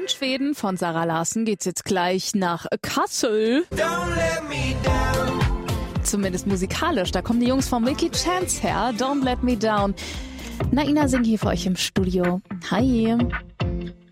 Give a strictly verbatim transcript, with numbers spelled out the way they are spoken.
In Schweden von Zara Larsson geht's jetzt gleich nach Kassel. Don't let me down. Zumindest musikalisch. Da kommen die Jungs von Milky Chance her. Don't Let Me Down. Naina singt hier für euch im Studio. Hi.